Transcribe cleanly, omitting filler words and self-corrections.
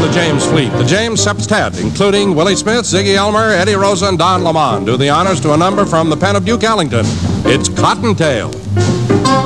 the James Fleet. The James Septet, including Willie Smith, Ziggy Elmer, Eddie Rosa, and Don Lamont, do the honors to a number from the pen of Duke Ellington. It's Cottontail.